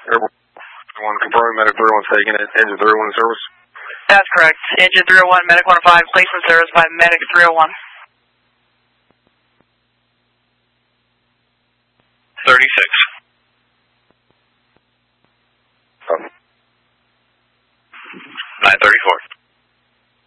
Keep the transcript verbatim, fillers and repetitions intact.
Airborne confirming medic three oh one taking it, engine three oh one in service. That's correct. Engine three oh one, medic one oh five, placed in service by medic three oh one. thirty-six. Oh. nine thirty-four.